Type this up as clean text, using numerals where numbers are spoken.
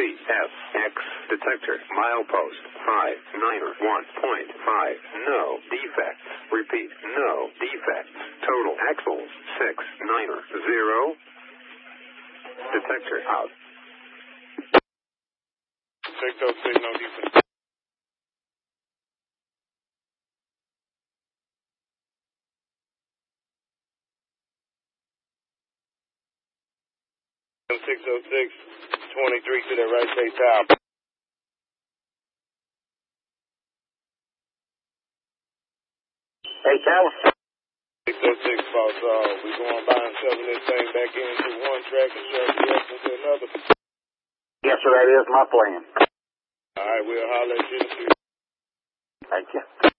CSX detector milepost 591.5. No defects. Repeat, no defects. Total axles 690. Detector out. 606, no defects. I'm 606, 23 to the right, stay top. Hey, Cal. 606, boss. We going by and shoving this thing back into one track and shoving the rest into another. Yes, sir, that is my plan. All right, we'll holler at you. Thank you.